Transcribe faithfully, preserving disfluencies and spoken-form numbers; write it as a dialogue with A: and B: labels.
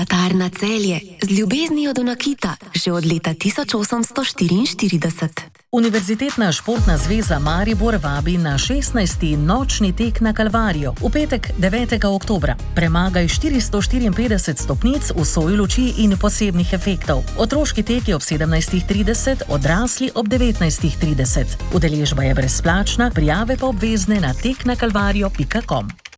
A: Zlatarna Celje z ljubeznijo do nakita že od leta tisoč osemsto štiriinštirideset.
B: Univerzitetna športna zveza Maribor vabi na šestnajsti nočni tek na Kalvarijo v petek devetega oktobra. Premagaj štiristo štiriinpetdeset stopnic v soju luči in posebnih efektov. Otroški tek je ob sedemnajstih trideset, odrasli ob devetnajstih trideset. Udeležba je brezplačna, prijave pa obvezne na tek na kalvarijo pika com.